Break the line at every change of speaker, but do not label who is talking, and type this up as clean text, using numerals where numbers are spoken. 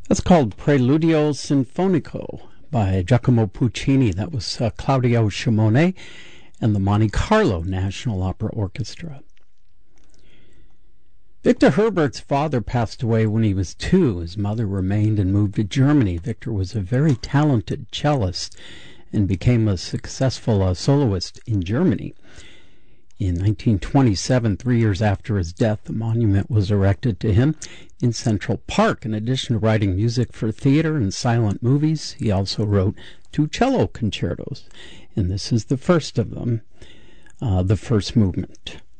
That's called Preludio Sinfonico by Giacomo Puccini. That was Claudio Shimone and the Monte Carlo National Opera Orchestra. Victor Herbert's father passed away when he was 2. His mother remained and moved to Germany. Victor was a very talented cellist and became a successful soloist in Germany. In 1927, 3 years after his death, a monument was erected to him in Central Park. In addition to writing music for theater and silent movies, he also wrote 2 cello concertos, and this is the first of them, the first movement.